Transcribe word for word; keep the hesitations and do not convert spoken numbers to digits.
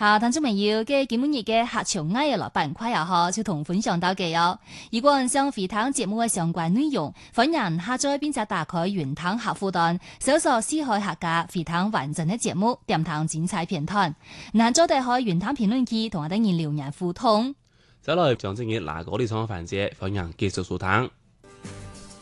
好，聽眾朋友嘅今日嘅客場藝嘅老板塊又好，就同分享到嘅哦。如果想回聽節目嘅相關內容，歡迎下載並且打開雲聽客戶端，搜索四海客家回聽完整嘅節目，點聽精彩片段。嗱，再打開雲聽評論區，同我哋人留言互動。 再來將正嘅嗱嗰啲創環節，歡迎繼續收聽。